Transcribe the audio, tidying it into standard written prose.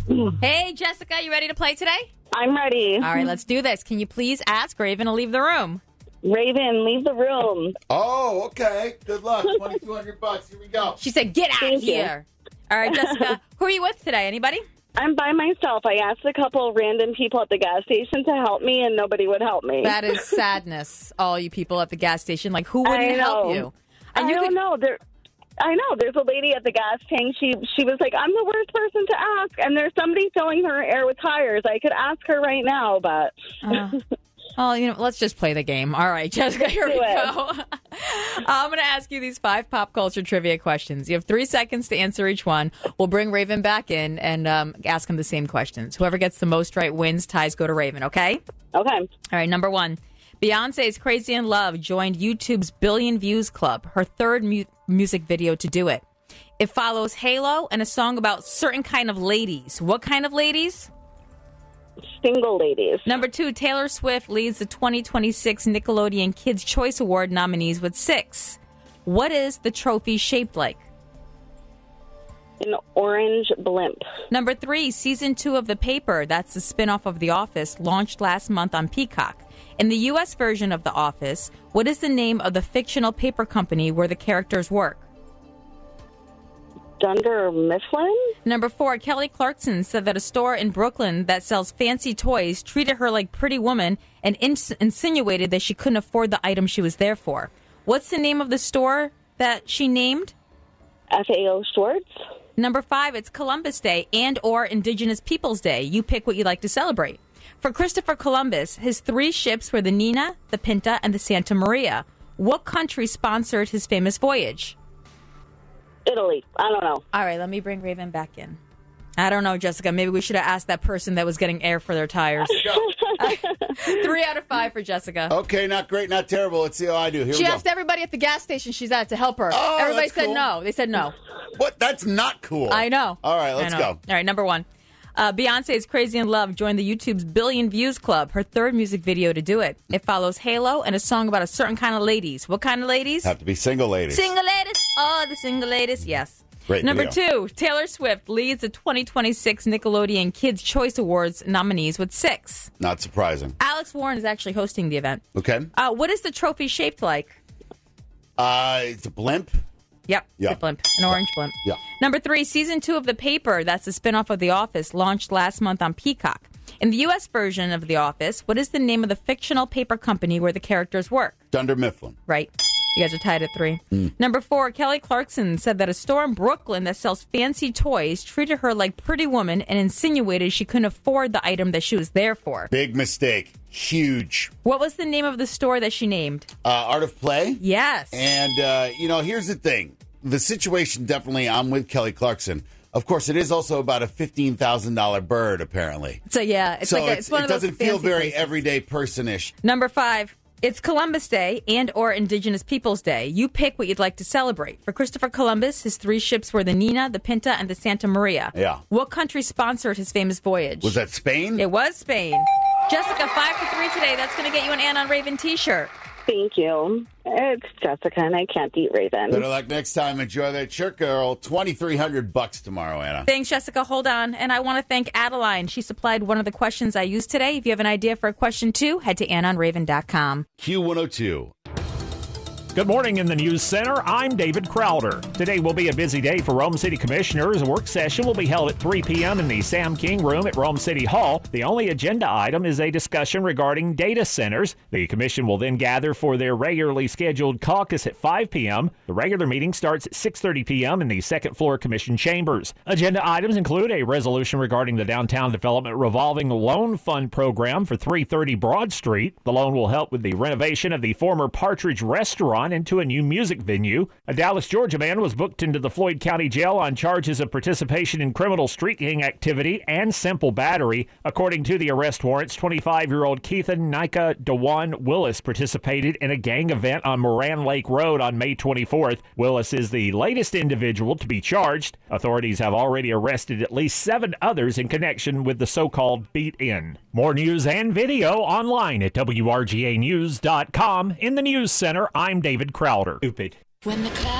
Hey, Jessica, you ready to play today? I'm ready. All right, let's do this. Can you please ask Raven to leave the room? Raven, leave the room. Oh, okay. Good luck. $2,200. Here we go. She said, get out Thank you. here. All right, Jessica, who are you with today? Anybody? I'm by myself. I asked a couple of random people at the gas station to help me, and nobody would help me. That is sadness, all you people at the gas station. Like, who wouldn't help you? And I don't know. I know. There's a lady at the gas tank. She was like, I'm the worst person to ask. And there's somebody filling her air with tires. I could ask her right now, but... Well, let's just play the game. All right, Jessica, here we go. I'm going to ask you these 5 pop culture trivia questions. You have 3 seconds to answer each one. We'll bring Raven back in and ask him the same questions. Whoever gets the most right wins. Ties go to Raven, okay? Okay. All right, number 1. Beyonce's Crazy in Love joined YouTube's Billion Views Club, her third music video to do it. It follows Halo and a song about certain kind of ladies. What kind of ladies? Single ladies. Number 2, Taylor Swift leads the 2026 Nickelodeon Kids' Choice Award nominees with 6. What is the trophy shaped like? An orange blimp. Number 3, Season 2 of The Paper, that's the spinoff of The Office, launched last month on Peacock. In the U.S. version of The Office, what is the name of the fictional paper company where the characters work? Dunder Mifflin? Number 4, Kelly Clarkson said that a store in Brooklyn that sells fancy toys treated her like Pretty Woman and insinuated that she couldn't afford the item she was there for. What's the name of the store that she named? FAO Schwartz? Number 5, it's Columbus Day and or Indigenous Peoples Day. You pick what you'd like to celebrate. For Christopher Columbus, his 3 ships were the Nina, the Pinta, and the Santa Maria. What country sponsored his famous voyage? Italy. I don't know. All right, let me bring Raven back in. I don't know, Jessica. Maybe we should have asked that person that was getting air for their tires. 3 out of 5 for Jessica. Okay, not great, not terrible. Let's see how I do. Here She we go. asked everybody at the gas station she's at to help her. Oh, Everybody that's said cool. no. They said no. What? That's not cool. I know. All right, let's go. All right, number 1. Beyonce's Crazy in Love joined the YouTube's Billion Views Club, her third music video to do it. It follows Halo and a song about a certain kind of ladies. What kind of ladies? Have to be single ladies. Single ladies. Oh, the single ladies. Yes. Great Number video. 2, Taylor Swift leads the 2026 Nickelodeon Kids' Choice Awards nominees with 6. Not surprising. Alex Warren is actually hosting the event. Okay. What is the trophy shaped like? It's a blimp. Yep, Yeah. it's a blimp, an orange blimp. Yeah. Number 3, Season 2 of The Paper, that's the spinoff of The Office, launched last month on Peacock. In the U.S. version of The Office, what is the name of the fictional paper company where the characters work? Dunder Mifflin. Right. You guys are tied at 3. Number 4, Kelly Clarkson said that a store in Brooklyn that sells fancy toys treated her like Pretty Woman and insinuated she couldn't afford the item that she was there for. Big mistake. Huge. What was the name of the store that she named? Art of Play. Yes. And, here's the thing. The situation, definitely, I'm with Kelly Clarkson. Of course, it is also about a $15,000 bird, apparently. So, yeah, it's one it of those doesn't feel fancy very places. everyday person-ish. Number 5, it's Columbus Day and or Indigenous Peoples Day. You pick what you'd like to celebrate. For Christopher Columbus, his 3 ships were the Nina, the Pinta, and the Santa Maria. Yeah. What country sponsored his famous voyage? Was that Spain? It was Spain. Jessica, 5 for 3 today. That's going to get you an Ann on Raven t-shirt. Thank you. It's Jessica, and I can't beat Raven. Better luck next time. Enjoy that shirt, girl. $2,300 tomorrow, Anna. Thanks, Jessica. Hold on. And I want to thank Adeline. She supplied one of the questions I used today. If you have an idea for a question, too, head to AnnOnRaven.com. Q102. Good morning in the News Center. I'm David Crowder. Today will be a busy day for Rome City Commissioners. A work session will be held at 3 p.m. in the Sam King Room at Rome City Hall. The only agenda item is a discussion regarding data centers. The commission will then gather for their regularly scheduled caucus at 5 p.m. The regular meeting starts at 6:30 p.m. in the second floor commission chambers. Agenda items include a resolution regarding the Downtown Development Revolving Loan Fund program for 330 Broad Street. The loan will help with the renovation of the former Partridge Restaurant into a new music venue. A Dallas, Georgia man was booked into the Floyd County Jail on charges of participation in criminal street gang activity and simple battery. According to the arrest warrants, 25-year-old Keithan Nika Dewan Willis participated in a gang event on Moran Lake Road on May 24th. Willis is the latest individual to be charged. Authorities have already arrested at least 7 others in connection with the so-called beat-in. More news and video online at WRGAnews.com. In the News Center, I'm David Crowder. Stupid. When the clouds